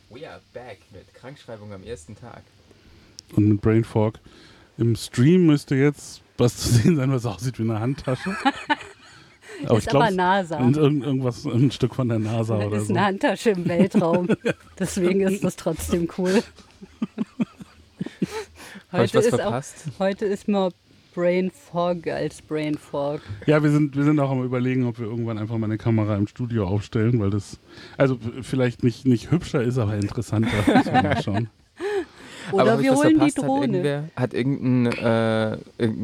We are back mit Krankschreibung am ersten Tag. Und mit Brain Fog. Im Stream müsste jetzt was zu sehen sein, was aussieht wie eine Handtasche. Aber ist aber NASA. Und irgendwas, ein Stück von der NASA oder so. Das ist eine Handtasche im Weltraum. Deswegen ist das trotzdem cool. Habe ich was verpasst? Heute ist mal Brain Fog als Brain Fog. Ja, wir sind auch am Überlegen, ob wir irgendwann einfach mal eine Kamera im Studio aufstellen, weil das also vielleicht nicht hübscher ist, aber interessanter. Muss man mal schauen. Oder wir holen die Drohne. Hat irgendein